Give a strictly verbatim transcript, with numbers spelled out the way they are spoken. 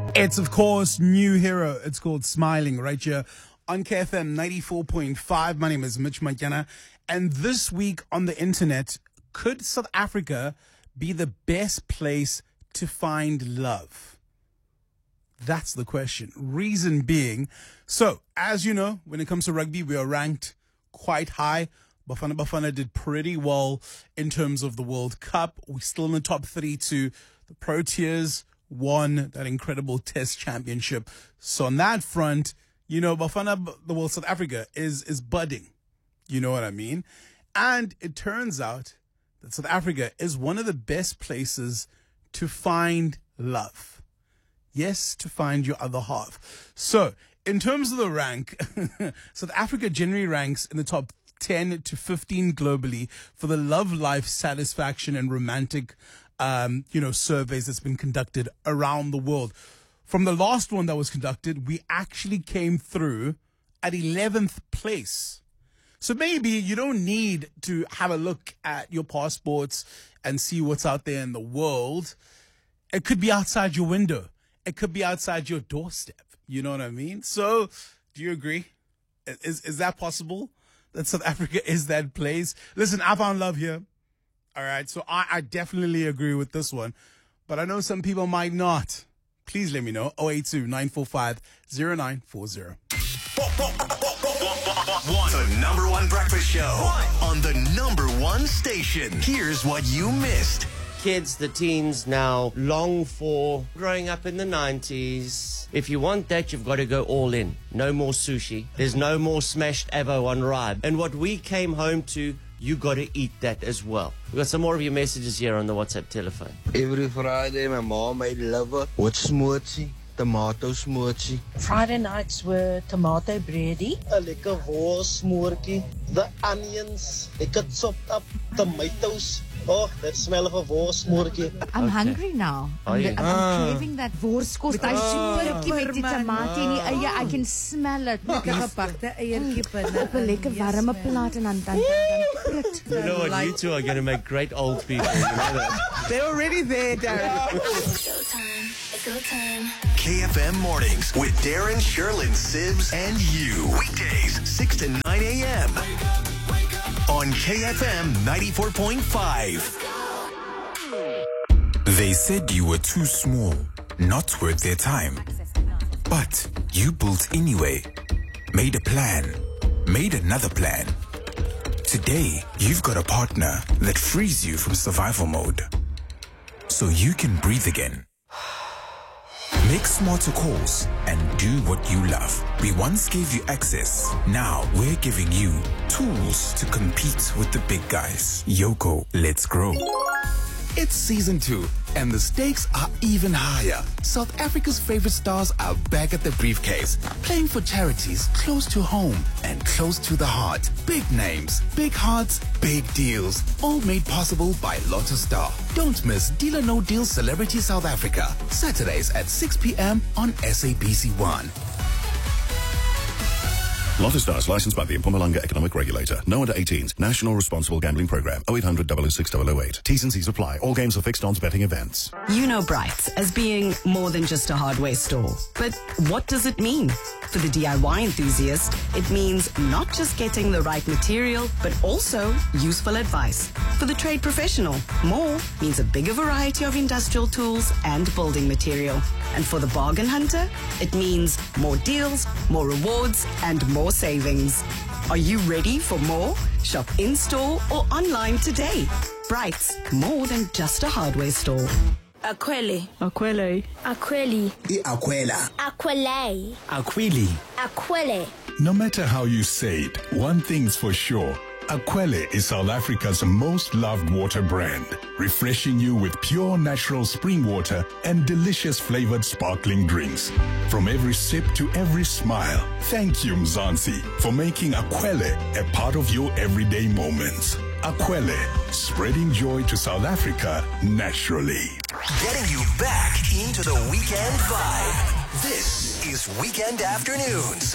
It's, of course, New Hero. It's called Smiling right here on K F M ninety-four point five. My name is Mitch Makena. And this week on the internet, could South Africa be the best place to find love? That's the question. Reason being, so as you know, when it comes to rugby, we are ranked quite high. Bafana Bafana did pretty well in terms of the World Cup. We're still in the top thirty-two. The Proteas won that incredible Test Championship. So on that front, you know, Bafana, the world, South Africa is is budding. You know what I mean? And it turns out that South Africa is one of the best places to find love. Yes, to find your other half. So in terms of the rank, South Africa generally ranks in the top ten to fifteen globally for the love life satisfaction and romantic Um, you know, surveys that's been conducted around the world. From the last one that was conducted, we actually came through at eleventh place. So maybe you don't need to have a look at your passports and see what's out there in the world. It could be outside your window. It could be outside your doorstep. You know what I mean? So, do you agree? Is, is that possible? That South Africa is that place? Listen, I found love here. All right, so I, I definitely agree with this one, but I know some people might not. Please let me know. oh eight two, nine four five, oh nine four oh. One, the number one breakfast show on the number one station. Here's what you missed. Kids, the teens now long for growing up in the nineties. If you want that, you've got to go all in. No more sushi. There's no more smashed avo on rye. And what we came home to, you got to eat that as well. We've got some more of your messages here on the WhatsApp telephone. Every Friday, my mom made liver with smoothie, tomato smoothie. Friday nights were tomato bready. A lekker wol smoortjie. The onions, they got chopped up tomatoes. Oh, that smell of a wol smoortjie. I'm Okay. hungry now. I'm, you? I'm Ah. craving that worskos. Daai smoortjie met die tomaat en die eie. I can smell it. Lekker gebakte eiertjie binne. Op 'n lekker warme plaat en dan dan dan prit. You know what? You two are going to make great old people. You know that? They're already there, Darren. Showtime. It's go time. K F M Mornings with Darren, Sherlyn, Sibs, and you. Weekdays, six to nine a.m. on K F M ninety-four point five. They said you were too small, not worth their time. But you built anyway, made a plan, made another plan. Today, you've got a partner that frees you from survival mode, so you can breathe again. Make smarter calls and do what you love. We once gave you access. Now we're giving you tools to compete with the big guys. Yoko, let's grow. It's season two, and the stakes are even higher. South Africa's favorite stars are back at the briefcase, playing for charities close to home and close to the heart. Big names, big hearts, big deals, all made possible by Lotto Star. Don't miss Deal or No Deal Celebrity South Africa, Saturdays at six p.m. on S A B C one. Lotto Stars, licensed by the Mpumalanga Economic Regulator. No under eighteens. National Responsible Gambling Program. oh eight hundred, double oh six, double oh eight. T's and C's apply. All games are fixed odds betting events. You know Bright as being more than just a hardware store. But what does it mean? For the D I Y enthusiast, it means not just getting the right material, but also useful advice. For the trade professional, more means a bigger variety of industrial tools and building material. And for the bargain hunter, it means more deals, more rewards, and more savings. Are you ready for more? Shop in-store or online today. Bright's more than just a hardware store. Aquele. Aquele. Aquele. Aquela. Aquele. Aquili. Aquele. No matter how you say it, one thing's for sure. Aquele is South Africa's most loved water brand, refreshing you with pure natural spring water and delicious flavored sparkling drinks. From every sip to every smile, thank you Mzansi for making Aquele a part of your everyday moments. Aquele, spreading joy to South Africa naturally. Getting you back into the weekend vibe. This is Weekend Afternoons